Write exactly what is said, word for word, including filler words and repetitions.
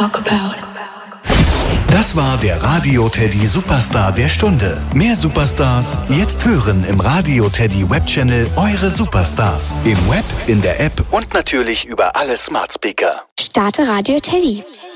talk about. Das war der Radio Teddy Superstar der Stunde. Mehr Superstars jetzt hören im Radio Teddy Webchannel Eure Superstars. Im Web, in der App und natürlich über alle Smart Speaker. Starte Radio Teddy.